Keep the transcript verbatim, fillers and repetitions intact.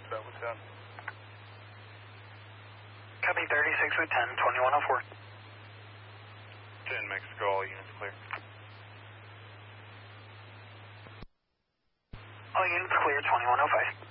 that with ten. Copy thirty-six with ten, twenty-one oh four. ten Mexico, all units clear. All units clear, twenty-one oh five.